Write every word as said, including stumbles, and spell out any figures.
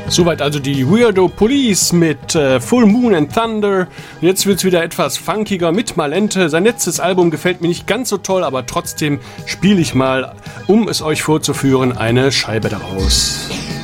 Soweit also die Weirdo Police mit äh, Full Moon and Thunder. Und jetzt wird's wieder etwas funkiger mit Malente. Sein letztes Album gefällt mir nicht ganz so toll, aber trotzdem spiele ich mal, um es euch vorzuführen, eine Scheibe daraus.